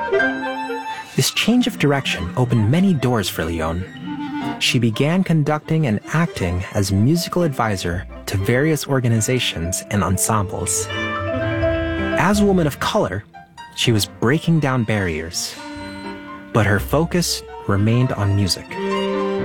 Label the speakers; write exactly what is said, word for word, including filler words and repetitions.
Speaker 1: This change of direction opened many doors for Leone. She began conducting and acting as musical advisor to various organizations and ensembles. As a woman of color, she was breaking down barriers, but her focus remained on music.